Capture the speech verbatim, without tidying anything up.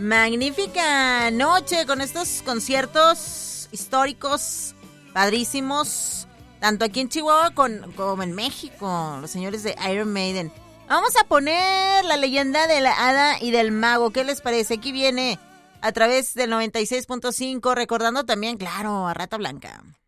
magnífica noche con estos conciertos históricos, padrísimos, tanto aquí en Chihuahua con, como en México, los señores de Iron Maiden. Vamos a poner la leyenda de la hada y del mago, ¿qué les parece? Aquí viene a través del noventa y seis punto cinco, recordando también, claro, a Rata Blanca.